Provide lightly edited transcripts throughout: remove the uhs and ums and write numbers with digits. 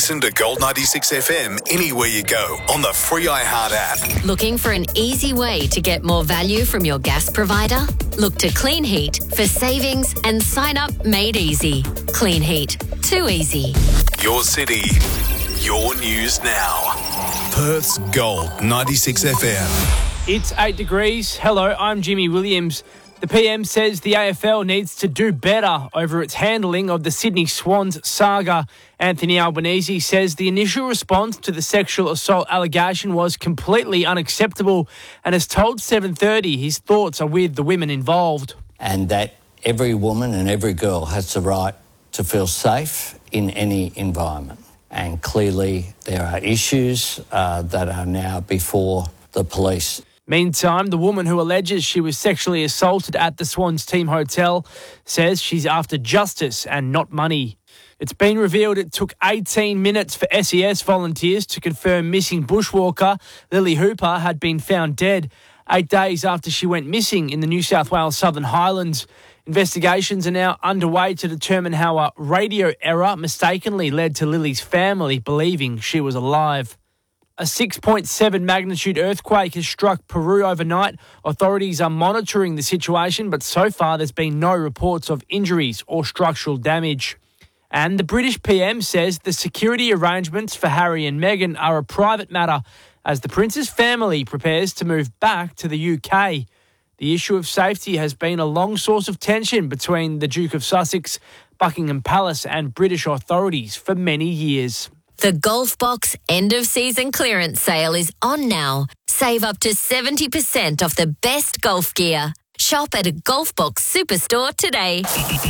Listen to Gold 96 FM anywhere you go on the free iHeart app. Looking for an easy way to get more value from your gas provider? Look to Clean Heat for savings and sign up made easy. Clean Heat. Too easy. Your city, your news now. Perth's Gold 96 FM. It's 8 degrees. Hello, I'm Jimmy Williams. The PM says the AFL needs to do better over its handling of the Sydney Swans saga. Anthony Albanese says the initial response to the sexual assault allegation was completely unacceptable and has told 7:30 his thoughts are with the women involved. And that every woman and every girl has the right to feel safe in any environment. And clearly there are issues that are now before the police. Meantime, the woman who alleges she was sexually assaulted at the Swans team hotel says she's after justice and not money. It's been revealed it took 18 minutes for SES volunteers to confirm missing bushwalker Lily Hooper had been found dead 8 days after she went missing in the New South Wales Southern Highlands. Investigations are now underway to determine how a radio error mistakenly led to Lily's family believing she was alive. A 6.7 magnitude earthquake has struck Peru overnight. Authorities are monitoring the situation, but so far there's been no reports of injuries or structural damage. And the British PM says the security arrangements for Harry and Meghan are a private matter as the Prince's family prepares to move back to the UK. The issue of safety has been a long source of tension between the Duke of Sussex, Buckingham Palace and British authorities for many years. The Golf Box end-of-season clearance sale is on now. Save up to 70% off the best golf gear. Shop at a Golf Box Superstore today.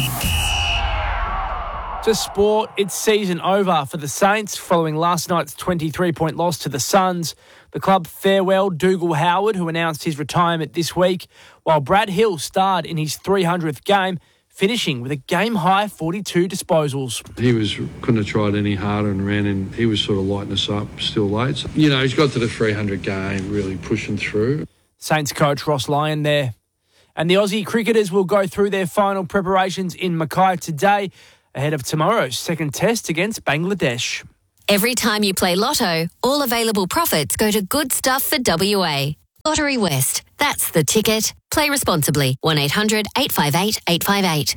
To sport, it's season over for the Saints following last night's 23-point loss to the Suns. The club farewelled Dougal Howard, who announced his retirement this week, while Brad Hill starred in his 300th game, finishing with a game-high 42 disposals. He couldn't have tried any harder and ran, and he was sort of lighting us up still late. So, he's got to the 300 game, really pushing through. Saints coach Ross Lyon there. And the Aussie cricketers will go through their final preparations in Mackay today ahead of tomorrow's second test against Bangladesh. Every time you play Lotto, all available profits go to Good Stuff for WA. Lottery West. That's the ticket. Play responsibly. 1-800-858-858.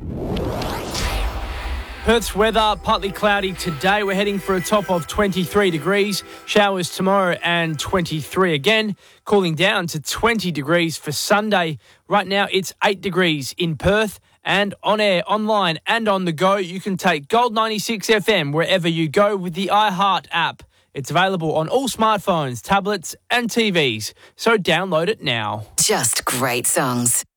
Perth's weather, partly cloudy today. We're heading for a top of 23 degrees. Showers tomorrow and 23 again. Cooling down to 20 degrees for Sunday. Right now it's 8 degrees in Perth. And on air, online and on the go, you can take Gold 96 FM wherever you go with the iHeart app. It's available on all smartphones, tablets and TVs. So download it now. Just great songs.